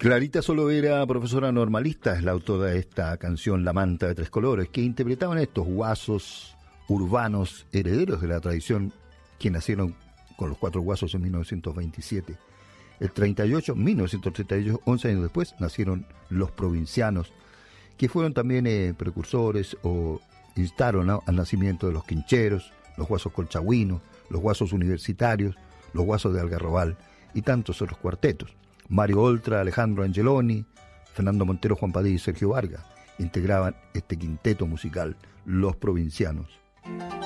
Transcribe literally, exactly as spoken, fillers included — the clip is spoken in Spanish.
Clarita Solovera, profesora normalista, es la autora de esta canción La Manta de Tres Colores, que interpretaban estos guasos urbanos herederos de la tradición que nacieron con los Cuatro Guasos en mil novecientos veintisiete. El treinta y ocho, mil novecientos treinta y ocho, once años después, nacieron los provincianos, que fueron también eh, precursores o instaron, ¿no?, al nacimiento de los quincheros, los guasos colchagüinos, los guasos universitarios, los guasos de Algarrobal y tantos otros cuartetos. Mario Oltra, Alejandro Angeloni, Fernando Montero, Juan Padilla y Sergio Vargas integraban este quinteto musical, Los Provincianos.